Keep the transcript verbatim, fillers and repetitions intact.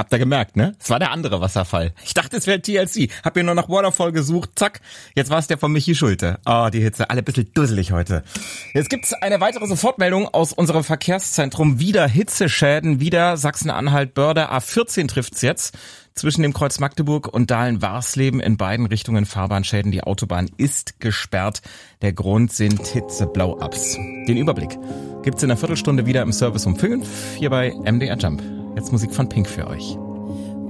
Habt ihr gemerkt, ne? Es war der andere Wasserfall. Ich dachte, es wäre T L C. Hab mir nur nach Waterfall gesucht. Zack. Jetzt war es der von Michi Schulte. Oh, die Hitze. Alle ein bisschen dusselig heute. Jetzt gibt's eine weitere Sofortmeldung aus unserem Verkehrszentrum. Wieder Hitzeschäden. Wieder Sachsen-Anhalt, Börde. A vierzehn trifft's jetzt. Zwischen dem Kreuz Magdeburg und Dahlen-Warsleben in beiden Richtungen Fahrbahnschäden. Die Autobahn ist gesperrt. Der Grund sind Hitze-Blow-Ups. Den Überblick gibt's in einer Viertelstunde wieder im Service um fünf. Hier bei M D R Jump. Jetzt Musik von Pink für euch.